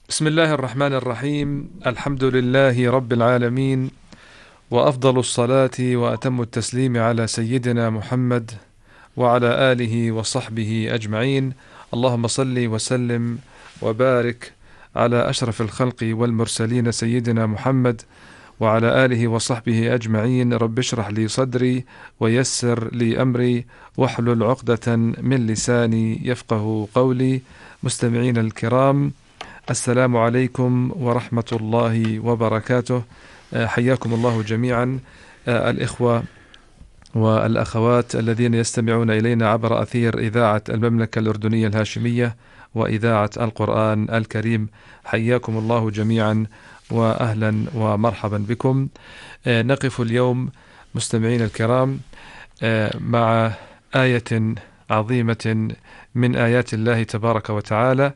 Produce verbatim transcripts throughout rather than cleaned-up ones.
بسم الله الرحمن الرحيم. الحمد لله رب العالمين، وأفضل الصلاة وأتم التسليم على سيدنا محمد وعلى آله وصحبه أجمعين. اللهم صل وسلم وبارك على أشرف الخلق والمرسلين سيدنا محمد وعلى آله وصحبه أجمعين. رب اشرح لي صدري ويسر لي أمري واحلل عقدة من لساني يفقه قولي. مستمعين الكرام، السلام عليكم ورحمة الله وبركاته. حياكم الله جميعا، الإخوة والأخوات الذين يستمعون إلينا عبر أثير إذاعة المملكة الأردنية الهاشمية وإذاعة القرآن الكريم. حياكم الله جميعا وأهلا ومرحبا بكم. نقف اليوم مستمعين الكرام مع آية عظيمة من آيات الله تبارك وتعالى،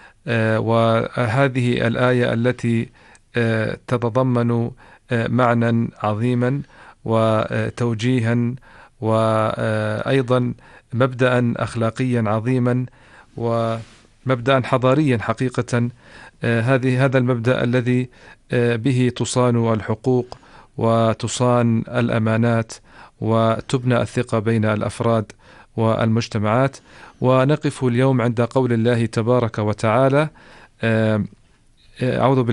وهذه الآية التي تتضمن معنى عظيما وتوجيها وأيضا مبدأ أخلاقيا عظيما ومبدأ حضاريا حقيقة. هذه هذا المبدأ الذي به تصان الحقوق وتصان الأمانات وتبنى الثقة بين الأفراد والمجتمعات. ونقف اليوم عند قول الله تبارك وتعالى: أعوذ